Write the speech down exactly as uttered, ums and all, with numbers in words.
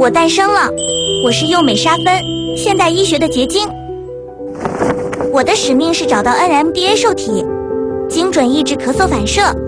我诞生了，我是幼美沙芬，现代医学的结晶。我的使命是找到 N M D A 受体，精准抑制咳嗽反射，